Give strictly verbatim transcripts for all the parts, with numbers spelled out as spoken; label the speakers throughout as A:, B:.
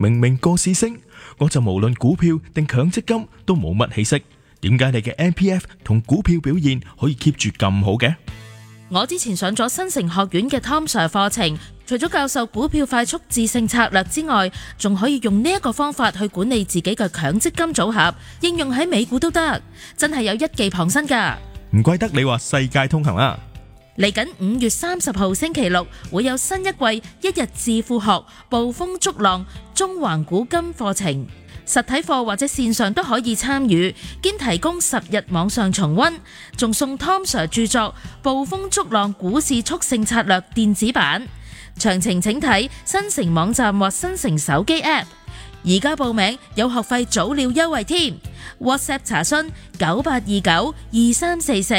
A: 明明個市升，我就無論股票定強積金都冇乜起色。點解你嘅 M P F 同股票表現可以 keep 住咁好嘅？
B: 我之前上咗新城學院嘅 Tom Sir 課程，除咗教授股票快速致勝策略之外，仲可以用呢一個方法去管理自己嘅強積金組合，應用喺美股都得，真係有一技傍身㗎。
A: 唔怪得你話世界通行啦！
B: 嚟緊五月三十號星期六會有新一季一日致富學暴風逐浪中環古今課程，實體課或者線上都可以參與，兼提供十日網上重溫，仲送 Tom Sir 著作《暴風逐浪股市速勝策略》電子版。詳情請睇新城網站或新城手機 App。而家報名有學費早鳥優惠添 ，WhatsApp 查詢九八二九二三四四。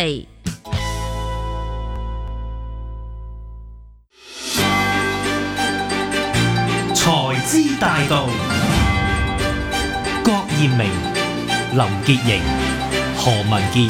C: 財資大道，郭艷明、林潔瑩、何文傑。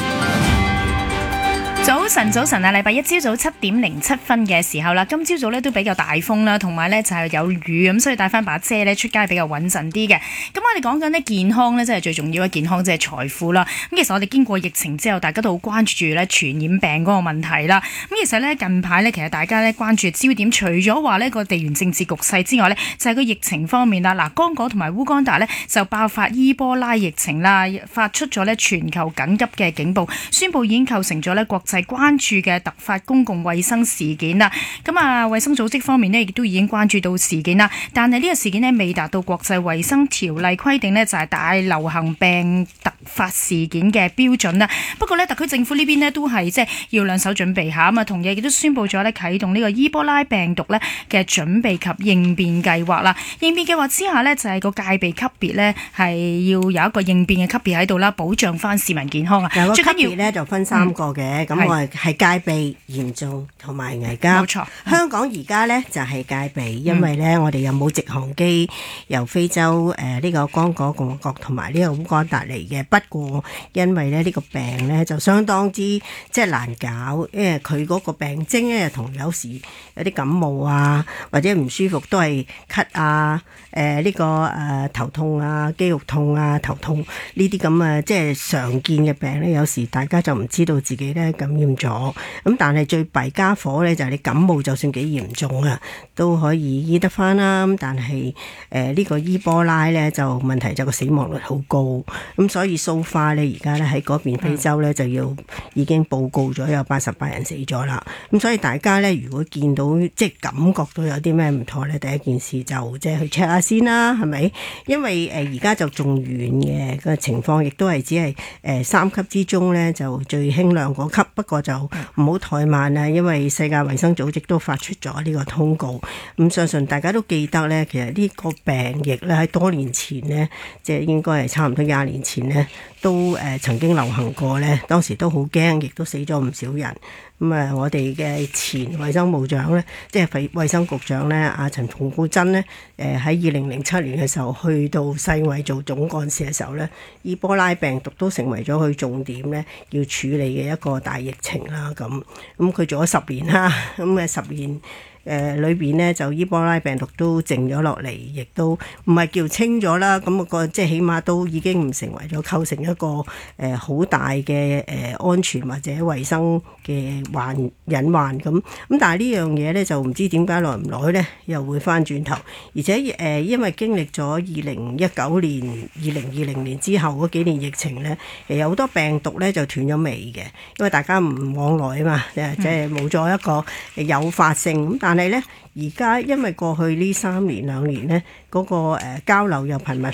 D: 早晨，早晨啊！禮拜一朝早七點零七分嘅時候啦，今朝早咧都比較大風啦，同埋咧就係有雨咁，所以帶翻把遮咧出街比較穩陣啲嘅。咁我哋講緊呢健康咧，真係最重要嘅，健康即係財富啦。咁其實我哋經過疫情之後，大家都好關注住咧傳染病嗰個問題啦。咁其實咧近排咧，其實大家咧關注嘅焦點，除咗話呢個地緣政治局勢之外咧，就係個疫情方面啦。嗱，剛果同埋烏干達咧就爆發伊波拉疫情啦，發出咗咧全球緊急嘅警報，宣布已經構成咗咧國際係關注嘅突發公共衛生事件啦。咁啊，衛生組織方面呢，亦都已經關注到事件啦。但係呢個事件呢，未達到國際衛生條例規定呢，就係大流行病突發事件嘅標準啦。不過呢，特區政府呢邊呢，都係即係要兩手準備下啊嘛。同日亦都宣布咗呢，啟動呢個伊波拉病毒呢嘅準備及應變計劃啦。應變計劃之下呢，就係個戒備級別呢，係要有一個應變嘅級別喺度啦，保障翻市民健康啊。
E: 有個級別呢，就分三個嘅，咁、嗯、我係戒備、嚴重同埋危急。冇錯，香港而家呢，就係戒備，因為呢，嗯、我哋又冇直航機由非洲誒呢、呃這個剛果共和國同埋呢個烏干達嚟嘅。不過因為咧呢、這個病呢，就相當之即係難搞，因為佢嗰個病徵咧同有時有啲感冒啊或者唔舒服都係咳啊誒呢、呃這個誒、呃、頭痛啊肌肉痛啊頭痛呢啲咁啊即係常見嘅病咧，有時大家就唔知道自己咧感染咗。咁但係最弊家伙咧就係你感冒就算幾嚴重啊都可以醫得翻啦。咁但係誒呢個伊波拉咧就問題就個死亡率好高。咁所以 so far 咧而家咧喺嗰邊非洲咧就要已經報告咗有八十八人死咗啦。咁所以大家咧如果見到即係感覺到有啲咩唔妥咧，第一件事就即係去 check 下先啦，係咪？因為誒而家就仲遠嘅個情況，亦都係只係誒三級之中咧就最輕量嗰級。不過就唔好怠慢啦，因為世界衛生組織都發出咗呢個通告。咁相信大家都記得咧，其實呢個病疫咧喺多年前呢，即係應該係差唔多廿年前呢，都誒曾經流行過咧。當時都好驚，亦都死咗唔少人。咁啊，我哋嘅前衛生部長咧，即係衛生局長咧，阿陳馮富珍咧，誒喺二零零七年嘅時候去到世衛做總幹事嘅時候咧，伊波拉病毒都成為咗佢重點咧，要處理嘅一個大疫情啦。咁咁佢做咗十年啦，咁嘅十年。誒裏邊呢，就伊波拉病毒都靜咗落嚟，亦都唔係叫清咗啦。咁、那個即係起碼都已經唔成為咗構成一個誒好、呃、大嘅誒、呃、安全或者衛生嘅患隱患咁。咁但係呢樣嘢呢，就唔知點解耐唔耐呢又會翻轉頭，而且誒、呃、因為經歷咗二零一九年、二零二零年之後嗰幾年疫情呢，有好多病毒呢就斷咗尾嘅，因為大家唔往來啊嘛，誒即係冇咗一個誘發性咁。但但係咧，而家因為過去呢三年兩年咧，嗰、那個誒、呃、交流又頻密